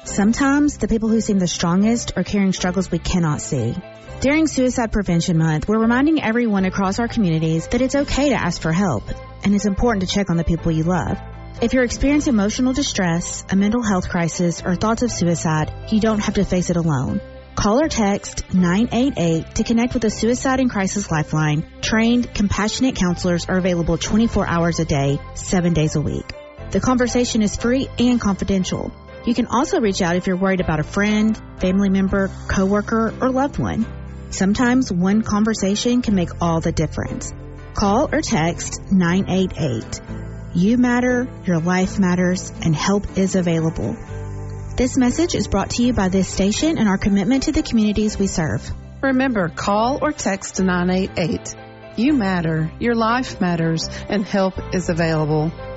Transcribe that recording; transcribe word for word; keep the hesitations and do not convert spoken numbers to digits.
Sometimes the people who seem the strongest are carrying struggles we cannot see. During Suicide Prevention Month, we're reminding everyone across our communities that it's okay to ask for help, and it's important to check on the people you love. If you're experiencing emotional distress, a mental health crisis, or thoughts of suicide, you don't have to face it alone. Call or text nine eight eight to connect with the Suicide and Crisis Lifeline. Trained, compassionate counselors are available twenty-four hours a day, seven days a week. The conversation is free and confidential. You can also reach out if you're worried about a friend, family member, coworker, or loved one. Sometimes one conversation can make all the difference. Call or text nine eight eight. You matter, your life matters, and help is available. This message is brought to you by this station and our commitment to the communities we serve. Remember, call or text nine eight eight. You matter, your life matters, and help is available.